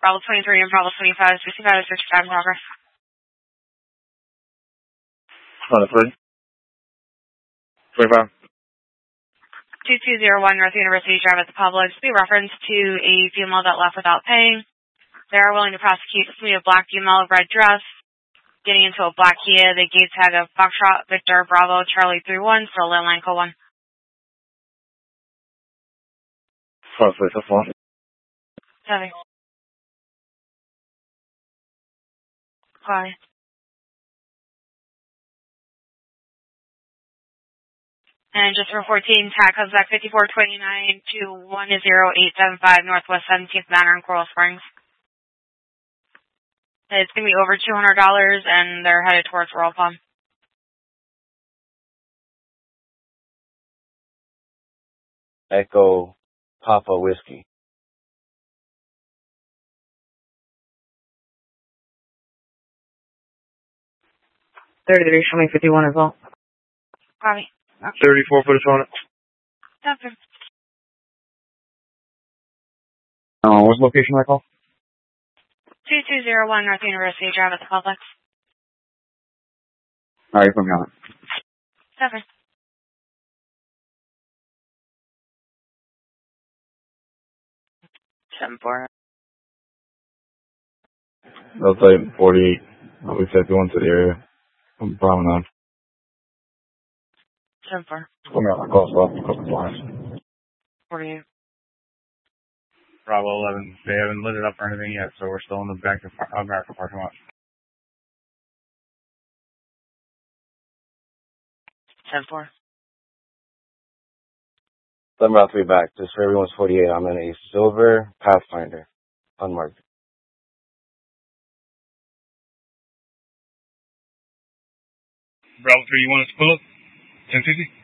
Bravo 23 and Bravo 25, 65 to 65 progress. On the 3. 25. 2201 North University Drive at the Publix. Be reference to a female that left without paying. They are willing to prosecute me a black female, red dress, getting into a black Kia. They gave tag of Foxtrot, Victor, Bravo, Charlie 31, so landline code 1. Front place, that's 1. 7. Bye. And just for 14, tag comes back 5429 to 10875 Northwest 17th Manor in Coral Springs. It's going to be over $200, and they're headed towards Royal Palm. Echo Papa Whiskey. 33, show me 51 as well. Copy. 34 for the Sonic. Okay. What's the location I call? 2201 North University Drive at the Publix. Alright, you're from Gallup. 7. I'll say 48. We said going to the area. I'm promenade. 7-4. Come out, I call off a couple times. 48. Bravo 11. They haven't lit it up or anything yet, so we're still in the back of parking lot. 10-4. Let me out 3 back. Just for everyone's 48. I'm in a silver Pathfinder. Unmarked. Bravo 3, you want us to pull up? 1050?